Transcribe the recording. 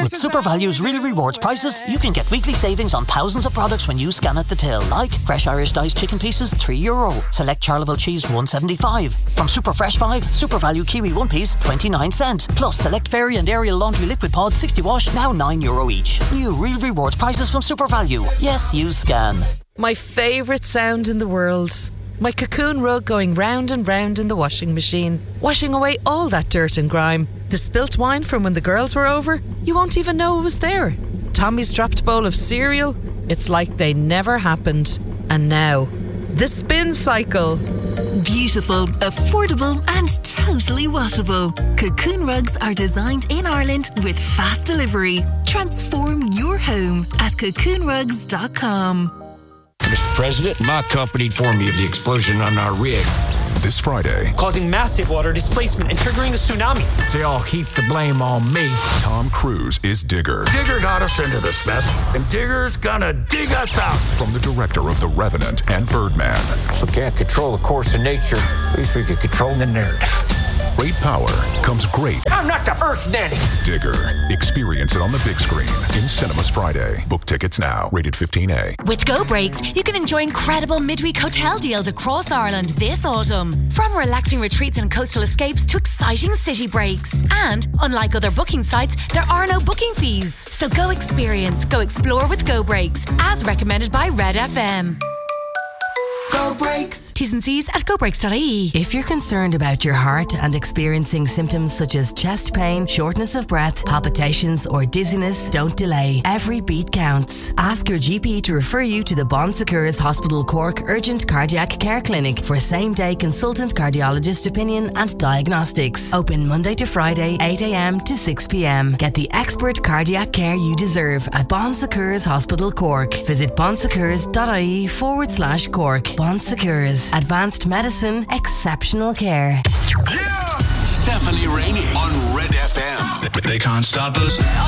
With Super Value's Real Rewards prices, you can get weekly savings on thousands of products when you scan at the till, like fresh Irish diced chicken pieces, €3. Select Charleville cheese, $1.75. From Super Fresh 5, Super Value Kiwi 1 piece, 29 cents. Plus, select Fairy and Ariel laundry liquid pods, 60 wash, now €9 each. New Real Rewards prices from Super Value. Yes, you scan. My favourite sound in the world. My Cocoon rug going round and round in the washing machine, washing away all that dirt and grime. The spilt wine from when the girls were over, you won't even know it was there. Tommy's dropped bowl of cereal, it's like they never happened. And now, the spin cycle. Beautiful, affordable and totally washable. Cocoon rugs are designed in Ireland with fast delivery. Transform your home at cocoonrugs.com. Mr. President, my company informed me of the explosion on our rig. This Friday, causing massive water displacement and triggering a tsunami. They all heap the blame on me. Tom Cruise is Digger. Digger got us into this mess, and Digger's gonna dig us out. From the director of The Revenant and Birdman. If we can't control the course of nature, at least we can control the narrative. Great power comes great. I'm not the first nanny. Digger. Experience it on the big screen in cinemas Friday. Book tickets now. Rated 15A. With Go Breaks, you can enjoy incredible midweek hotel deals across Ireland this autumn. From relaxing retreats and coastal escapes to exciting city breaks. And, unlike other booking sites, there are no booking fees. So go experience, go explore with Go Breaks, as recommended by Red FM. Go Breaks. T's and C's at gobreaks.ie. If you're concerned about your heart and experiencing symptoms such as chest pain, shortness of breath, palpitations or dizziness, don't delay. Every beat counts. Ask your GP to refer you to the Bon Secours Hospital Cork Urgent Cardiac Care Clinic for same-day consultant cardiologist opinion and diagnostics. Open Monday to Friday, 8am to 6pm. Get the expert cardiac care you deserve at Bon Secours Hospital Cork. Visit bonsecours.ie/Cork. Bon Secours. Advanced medicine, exceptional care. Yeah! Stephanie Rainey on Red FM. They can't stop us.